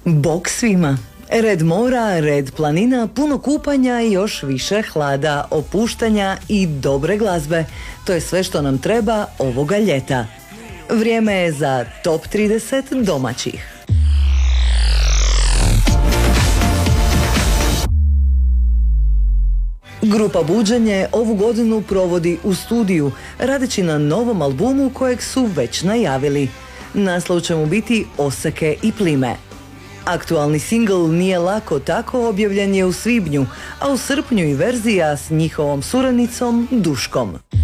Bog svima! Red mora, red planina, puno kupanja i još više hlada, opuštanja i dobre glazbe. To je sve što nam treba ovoga ljeta. Vrijeme je za Top 30 domaćih. Grupa Buđenje ovu godinu provodi u studiju, radeći na novom albumu kojeg su već najavili. Naslov će mu biti Oseke i plime. Aktualni singl Nije lako tako objavljen je u svibnju, a u srpnju i verzija s njihovom suradnicom Duškom.